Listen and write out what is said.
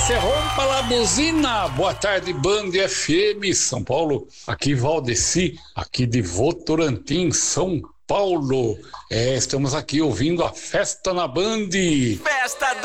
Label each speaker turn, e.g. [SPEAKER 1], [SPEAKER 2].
[SPEAKER 1] se rompa la buzina. Boa tarde, Band FM São Paulo. Aqui Valdeci, aqui de Votorantim, São Paulo. Estamos aqui ouvindo a Festa na Band.
[SPEAKER 2] Festa